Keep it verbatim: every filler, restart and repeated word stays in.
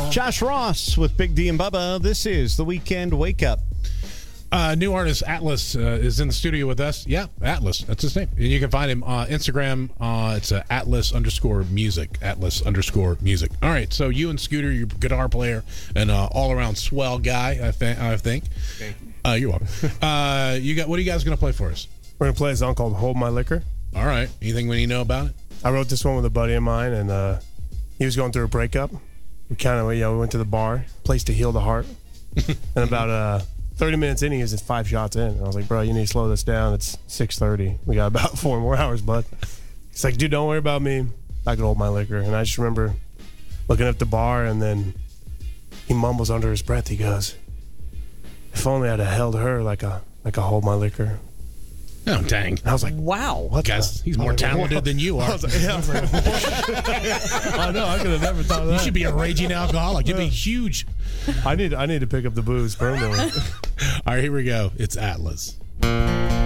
Josh Ross with Big D and Bubba. This is the Weekend Wake Up. Uh, new artist Atlas uh, is in the studio with us. Yeah, Atlas. That's his name. And you can find him on Instagram. Uh, it's uh, Atlas underscore music. Atlas underscore music. All right. So you and Scooter, you're a guitar player and uh, all around swell guy, I, th- I think. Thank you. Uh, you're welcome. uh, you got, what are you guys going to play for us? We're going to play a song called Hold My Liquor. All right. Anything we need to know about it? I wrote this one with a buddy of mine, and uh, he was going through a breakup. We kind of, you know, we went to the bar, place to heal the heart. And about uh, thirty minutes in, he was just five shots in. And I was like, bro, you need to slow this down. It's six thirty. We got about four more hours, bud. He's like, dude, don't worry about me. I can hold my liquor. And I just remember looking at the bar, and then he mumbles under his breath. He goes, if only I'd have held her like a like a hold my liquor. Oh, dang. And I was like, wow. What Guys, the? he's more I was like, talented what? than you are. I was like, yeah, I was like, I know, I could have never thought of that. You should be a raging alcoholic. You'd be huge. I need I need to pick up the booze permanently. All right, here we go. It's Atlas.